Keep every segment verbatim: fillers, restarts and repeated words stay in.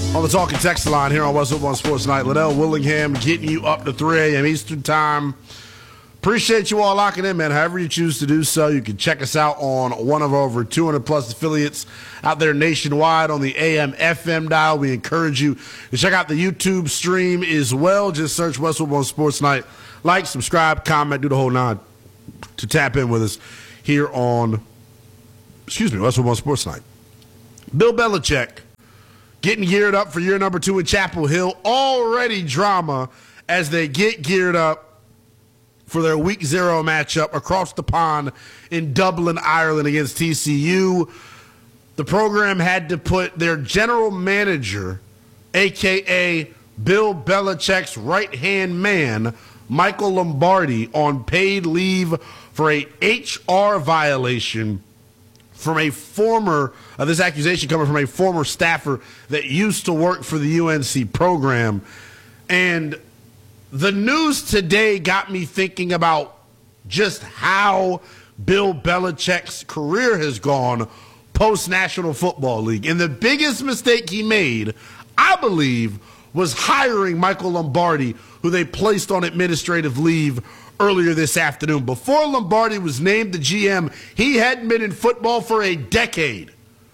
On the Talking Text line here on West Football Sports Night, Liddell Willingham getting you up to three a.m. Eastern Time. Appreciate you all locking in, man. However you choose to do so, you can check us out on one of over two hundred plus affiliates out there nationwide on the A M F M dial. We encourage you to check out the YouTube stream as well. Just search West Football Sports Night. Like, subscribe, comment, do the whole nine to tap in with us here on, excuse me, West Football Sports Night. Bill Belichick getting geared up for year number two in Chapel Hill. Already drama as they get geared up for their week zero matchup across the pond in Dublin, Ireland against T C U. The program had to put their general manager, a k a. Bill Belichick's right-hand man, Michael Lombardi, on paid leave for a H R violation from a former, uh, this accusation coming from a former staffer that used to work for the U N C program. And the news today got me thinking about just how Bill Belichick's career has gone post-National Football League. And the biggest mistake he made, I believe, was hiring Michael Lombardi, who they placed on administrative leave earlier this afternoon. Before Lombardi was named the G M, he hadn't been in football for a decade.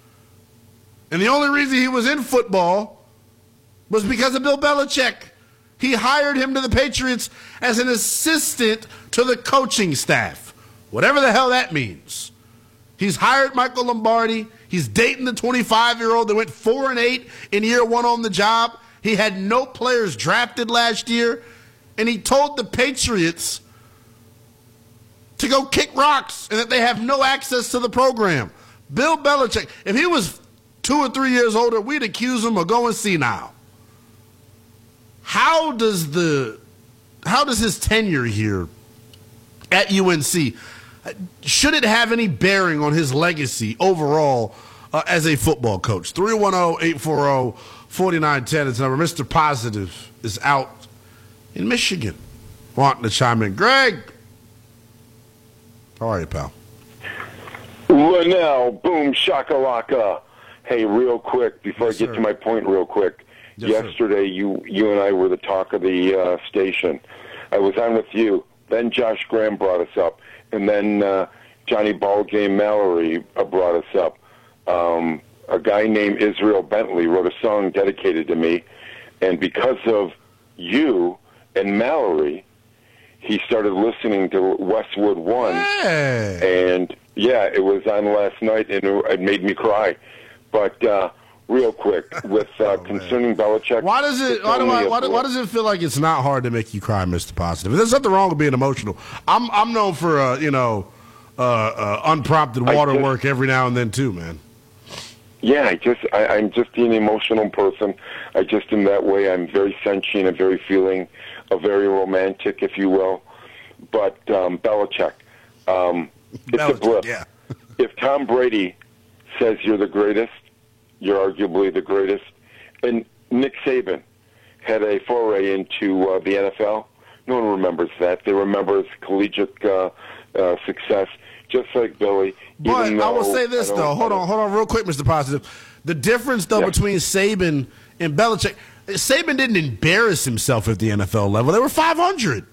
And the only reason he was in football was because of Bill Belichick. He hired him to the Patriots as an assistant to the coaching staff, whatever the hell that means. He's hired Michael Lombardi. He's dating the twenty-five-year-old that went four and eight in year one on the job. He had no players drafted last year, and he told the Patriots to go kick rocks and that they have no access to the program. Bill Belichick, if he was two or three years older, we'd accuse him of going senile. How does the how does his tenure here at U N C, should it have any bearing on his legacy overall uh, as a football coach? three one zero, eight four zero, four nine one zero is the number. Mister Positive is out in Michigan wanting to chime in. Greg, how are you, pal? Linnell, boom, shakalaka. Hey, real quick, before yes, I get sir. to my point real quick. Yes, Yesterday, you you and I were the talk of the uh, station. I was on with you. Then Josh Graham brought us up. And then uh, Johnny Ballgame Mallory uh, brought us up. Um, a guy named Israel Bentley wrote a song dedicated to me. And because of you and Mallory, he started listening to Westwood One. Hey. And, yeah, it was on last night, and it, it made me cry. But... Uh, Real quick, with uh, oh, concerning Belichick. Why does it? Why, do I, why, do, why does it feel like it's not hard to make you cry, Mister Positive? There's nothing wrong with being emotional. I'm I'm known for uh, you know uh, uh, unprompted water just, work every now and then too, man. Yeah, I just I, I'm just an emotional person. I just am that way. I'm very sentient, a very feeling, a very romantic, if you will. But um, Belichick, um, it's Belichick, a blip. Yeah. If Tom Brady says you're the greatest, you're arguably the greatest. And Nick Saban had a foray into uh, the N F L. No one remembers that. They remember his collegiate uh, uh, success, just like Billy. But though, I will say this, though. Hold on, hold on real quick, Mister Positive. The difference, though, yeah. between Saban and Belichick, Saban didn't embarrass himself at the N F L level. They were five hundred.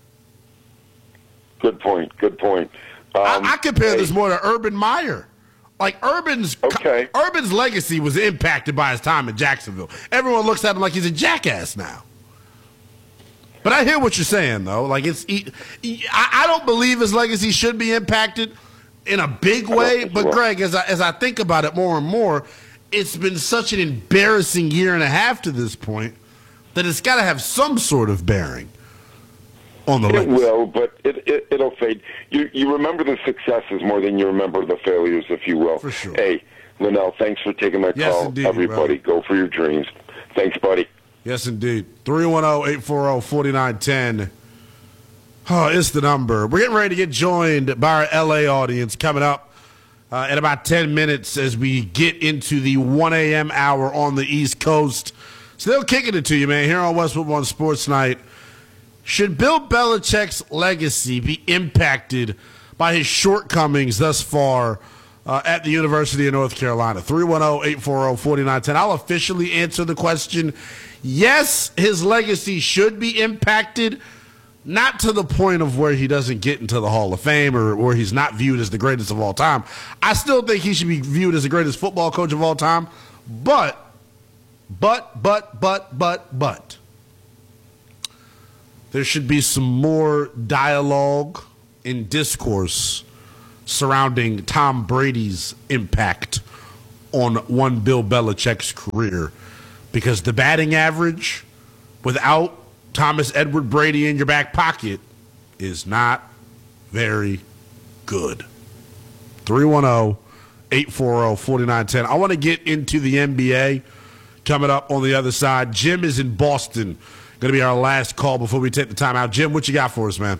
Good point, good point. Um, I, I compare hey, this more to Urban Meyer. Like, Urban's okay. Urban's legacy was impacted by his time in Jacksonville. Everyone looks at him like he's a jackass now. But I hear what you're saying, though. Like, it's, he, he, I, I don't believe his legacy should be impacted in a big way. But, Greg, as I, as I think about it more and more, it's been such an embarrassing year and a half to this point that it's got to have some sort of bearing on the legacy. It will, but it, it, it'll fade. You you remember the successes more than you remember the failures, if you will. For sure. Hey, Linnell, thanks for taking my yes, call. Indeed, Everybody, brother. go for your dreams. Thanks, buddy. Yes, indeed. three one zero, eight four zero, four nine one zero. Oh, it's the number. We're getting ready to get joined by our L A audience coming up uh, in about ten minutes as we get into the one a.m. hour on the East Coast. Still kicking it to you, man, here on West Football Sports Night. Should Bill Belichick's legacy be impacted by his shortcomings thus far uh, at the University of North Carolina. three one zero, eight four zero, four nine one zero. I'll officially answer the question. Yes, his legacy should be impacted, not to the point of where he doesn't get into the Hall of Fame or where he's not viewed as the greatest of all time. I still think he should be viewed as the greatest football coach of all time. But, but, but, but, but, but, there should be some more dialogue and discourse surrounding Tom Brady's impact on one Bill Belichick's career. Because the batting average without Thomas Edward Brady in your back pocket is not very good. three one zero, eight four zero, four nine one zero. I want to get into the N B A coming up on the other side. Jim is in Boston. Going to be our last call before we take the time out. Jim, what you got for us, man?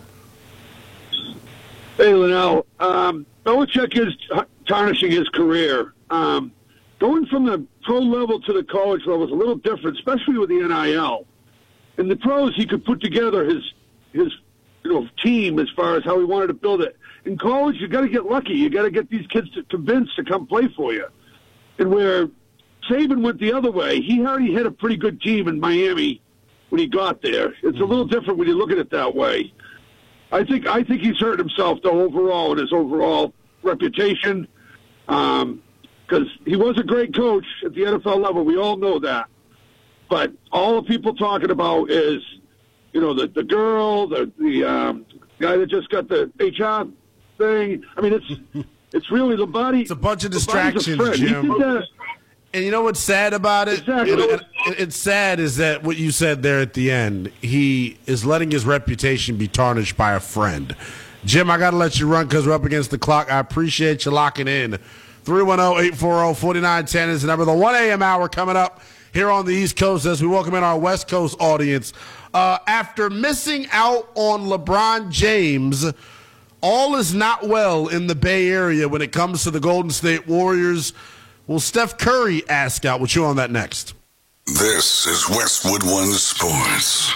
Hey, Linnell. Um, Belichick is tarnishing his career. Um, going from the pro level to the college level is a little different, especially with the N I L. In the pros, he could put together his his you know team as far as how he wanted to build it. In college, you got to get lucky. You got to get these kids to convinced to come play for you. And where Saban went the other way, he already had a pretty good team in Miami when he got there. It's a little different when you look at it that way. I think I think he's hurt himself though overall in his overall reputation. Um, Because he was a great coach at the N F L level. We all know that. But all the people talking about is, you know, the, the girl, the the um, guy that just got the H R thing. I mean, it's it's really the body. It's a bunch of distractions, Jim. And you know what's sad about it? Exactly. And, and it's sad is that what you said there at the end, he is letting his reputation be tarnished by a friend. Jim, I got to let you run because we're up against the clock. I appreciate you locking in. three one zero, eight four zero, four nine one zero is the number. The one a.m. hour coming up here on the East Coast as we welcome in our West Coast audience. Uh, after missing out on LeBron James, all is not well in the Bay Area when it comes to the Golden State Warriors. Will Steph Curry ask out? We'll chew on that next. This is Westwood One Sports.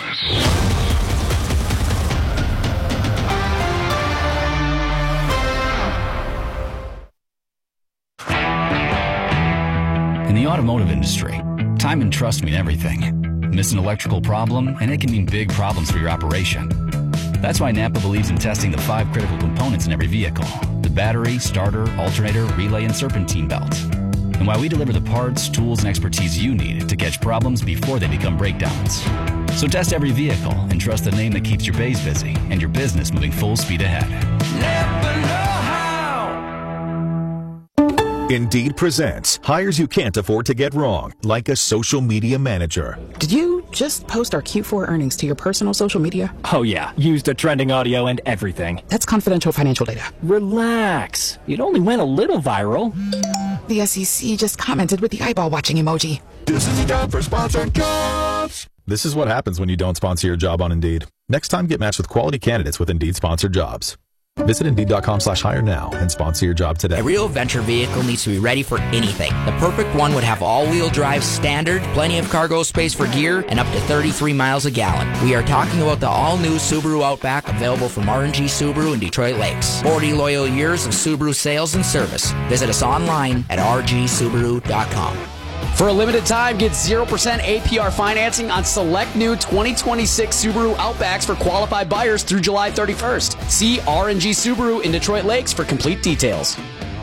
In the automotive industry, time and trust mean everything. Miss an electrical problem, and it can mean big problems for your operation. That's why Napa believes in testing the five critical components in every vehicle: the battery, starter, alternator, relay, and serpentine belt. And why we deliver the parts, tools, and expertise you need to catch problems before they become breakdowns. So test every vehicle and trust the name that keeps your bays busy and your business moving full speed ahead. Napa know-how. Indeed presents hires you can't afford to get wrong, like a social media manager. Did you just post our Q four earnings to your personal social media? Oh yeah, used the trending audio and everything. That's confidential financial data. Relax. It only went a little viral. The S E C just commented with the eyeball watching emoji. This is the time for sponsored jobs. This is what happens when you don't sponsor your job on Indeed. Next time, get matched with quality candidates with Indeed sponsored jobs. Visit Indeed.com slash hire now and sponsor your job today. A real venture vehicle needs to be ready for anything. The perfect one would have all-wheel drive standard, plenty of cargo space for gear, and up to thirty-three miles a gallon. We are talking about the all-new Subaru Outback, available from R and G Subaru in Detroit Lakes. forty loyal years of Subaru sales and service. Visit us online at r g subaru dot com. For a limited time, get zero percent A P R financing on select new twenty twenty-six Subaru Outbacks for qualified buyers through July thirty-first. See R and G Subaru in Detroit Lakes for complete details.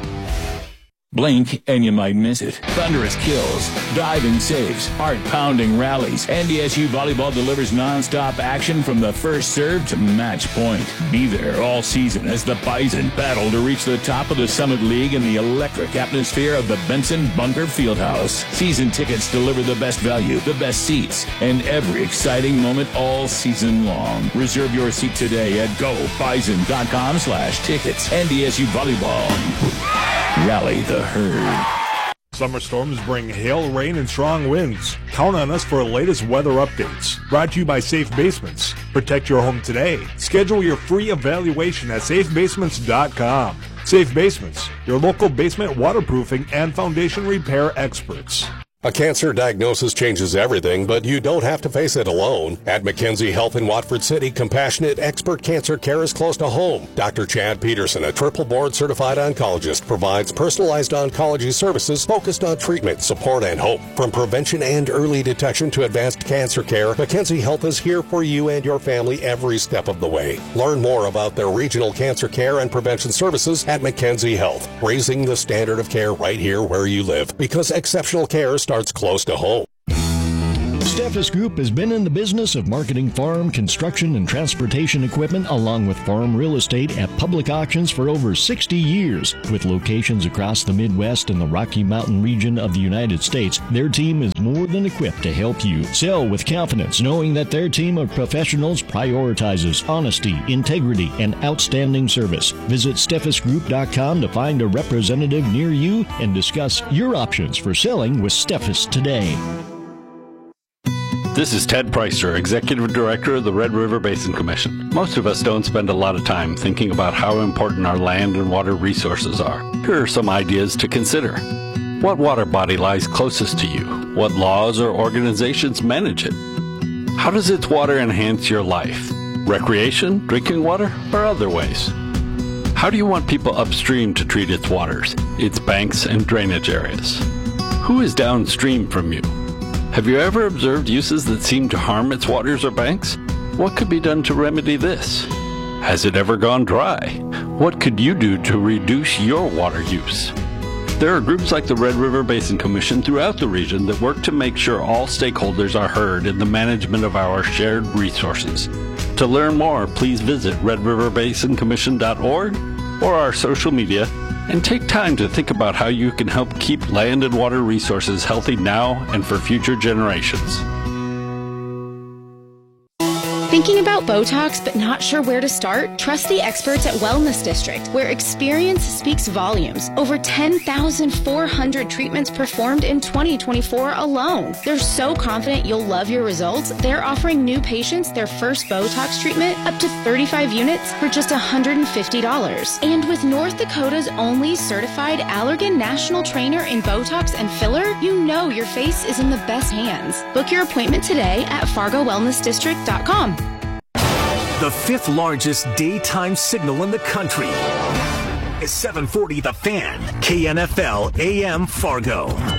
Blink and you might miss it. Thunderous kills, diving saves, heart-pounding rallies. N D S U Volleyball delivers non-stop action from the first serve to match point. Be there all season as the Bison battle to reach the top of the Summit League in the electric atmosphere of the Benson Bunker Fieldhouse. Season tickets deliver the best value, the best seats, and every exciting moment all season long. Reserve your seat today at gobison.com slash tickets. N D S U Volleyball. Rally the herd. Summer storms bring hail, rain, and strong winds. Count on us for the latest weather updates. Brought to you by Safe Basements. Protect your home today. Schedule your free evaluation at safe basements dot com. Safe Basements, your local basement waterproofing and foundation repair experts. A cancer diagnosis changes everything, but you don't have to face it alone. At McKenzie Health in Watford City, compassionate expert cancer care is close to home. Doctor Chad Peterson, a triple board certified oncologist, provides personalized oncology services focused on treatment, support, and hope. From prevention and early detection to advanced cancer care, McKenzie Health is here for you and your family every step of the way. Learn more about their regional cancer care and prevention services at McKenzie Health, raising the standard of care right here where you live, because exceptional care starts close to home. Steffes Group has been in the business of marketing farm, construction, and transportation equipment along with farm real estate at public auctions for over sixty years. With locations across the Midwest and the Rocky Mountain region of the United States, their team is more than equipped to help you sell with confidence, knowing that their team of professionals prioritizes honesty, integrity, and outstanding service. Visit Steffes Group dot com to find a representative near you and discuss your options for selling with Steffes today. This is Ted Preister, Executive Director of the Red River Basin Commission. Most of us don't spend a lot of time thinking about how important our land and water resources are. Here are some ideas to consider. What water body lies closest to you? What laws or organizations manage it? How does its water enhance your life? Recreation, drinking water, or other ways? How do you want people upstream to treat its waters, its banks and drainage areas? Who is downstream from you? Have you ever observed uses that seem to harm its waters or banks? What could be done to remedy this? Has it ever gone dry? What could you do to reduce your water use? There are groups like the Red River Basin Commission throughout the region that work to make sure all stakeholders are heard in the management of our shared resources. To learn more, please visit red river basin commission dot org or our social media, and take time to think about how you can help keep land and water resources healthy now and for future generations. Thinking about Botox but not sure where to start? Trust the experts at Wellness District, where experience speaks volumes. Over ten thousand four hundred treatments performed in twenty twenty-four alone. They're so confident you'll love your results, they're offering new patients their first Botox treatment up to thirty-five units for just one hundred fifty dollars. And with North Dakota's only certified Allergan National Trainer in Botox and filler, you know your face is in the best hands. Book your appointment today at fargo wellness district dot com. The fifth largest daytime signal in the country is seven forty The Fan, K N F L A M Fargo.